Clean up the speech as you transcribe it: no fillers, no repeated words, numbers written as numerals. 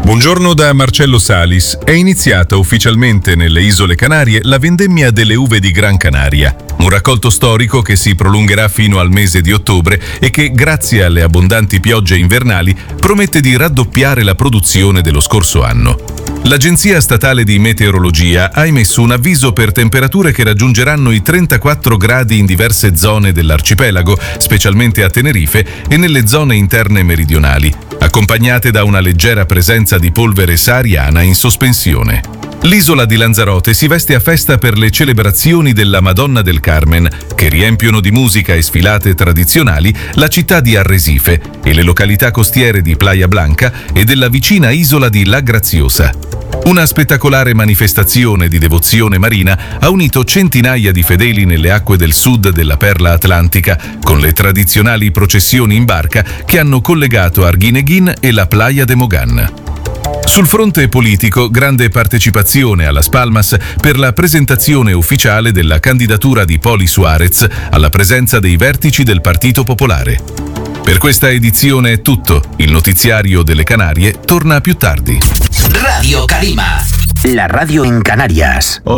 Buongiorno da Marcello Salis. È iniziata ufficialmente nelle Isole Canarie la vendemmia delle uve di Gran Canaria. Un raccolto storico che si prolungherà fino al mese di ottobre e che, grazie alle abbondanti piogge invernali, promette di raddoppiare la produzione dello scorso anno. L'Agenzia Statale di Meteorologia ha emesso un avviso per temperature che raggiungeranno i 34 gradi in diverse zone dell'arcipelago, specialmente a Tenerife e nelle zone interne meridionali, accompagnate da una leggera presenza di polvere sahariana in sospensione. L'isola di Lanzarote si veste a festa per le celebrazioni della Madonna del Carmen, che riempiono di musica e sfilate tradizionali la città di Arrecife e le località costiere di Playa Blanca e della vicina isola di La Graziosa. Una spettacolare manifestazione di devozione marina ha unito centinaia di fedeli nelle acque del sud della perla atlantica, con le tradizionali processioni in barca che hanno collegato Arguineguín e la Playa de Mogán. Sul fronte politico, grande partecipazione a Las Palmas per la presentazione ufficiale della candidatura di Poli Suárez alla presenza dei vertici del Partito Popolare. Per questa edizione è tutto. Il notiziario delle Canarie torna più tardi. Radio Carima, la radio en Canarias.